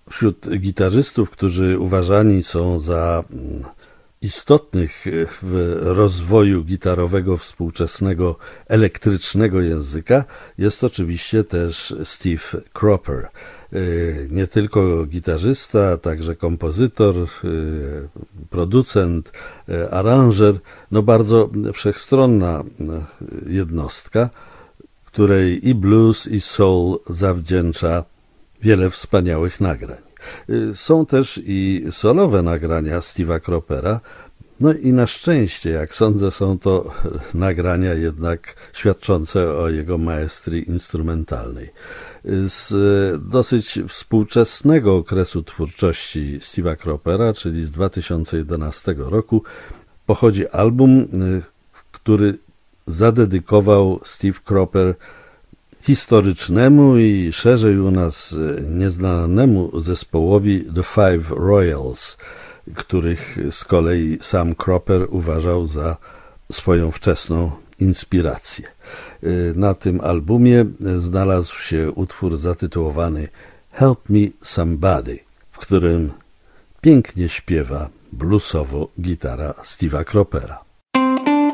Wśród gitarzystów, którzy uważani są za istotnych w rozwoju gitarowego współczesnego elektrycznego języka, jest oczywiście też Steve Cropper. Nie tylko gitarzysta, a także kompozytor, producent, aranżer, bardzo wszechstronna jednostka, której i blues, i soul zawdzięcza wiele wspaniałych nagrań. Są też i solowe nagrania Steve'a Croppera, i na szczęście, jak sądzę, są to nagrania jednak świadczące o jego maestrii instrumentalnej. Z dosyć współczesnego okresu twórczości Steve'a Croppera, czyli z 2011 roku, pochodzi album, który zadedykował Steve Cropper historycznemu i szerzej u nas nieznanemu zespołowi The Five Royals, których z kolei sam Cropper uważał za swoją wczesną inspirację. Na tym albumie znalazł się utwór zatytułowany Help Me Somebody, w którym pięknie śpiewa bluesowo gitara Steve'a Croppera.